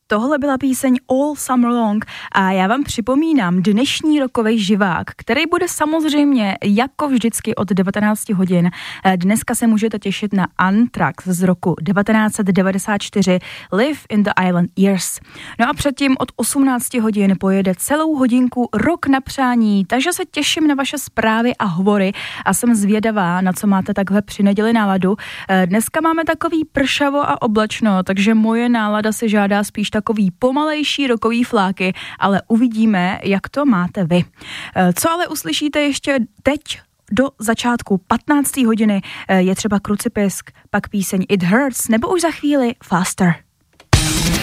Tohle byla píseň All Summer Long a já vám připomínám dnešní rokový živák, který bude samozřejmě jako vždycky od 19 hodin. Dneska se můžete těšit na Anthrax z roku 1994 Live in the Island Years. No a předtím od 18 hodin pojede celou hodinku Rock na přání, takže se těším na vaše zprávy a hovory a jsem zvědavá, na co máte takhle při neděli náladu. Dneska máme takový pršavo a oblačno, takže moje nálada si žádá spíš takový pomalejší rokový fláky, ale uvidíme, jak to máte vy. Co ale uslyšíte ještě teď do začátku 15. hodiny je třeba Krucipisk, pak píseň It Hurts nebo už za chvíli Faster.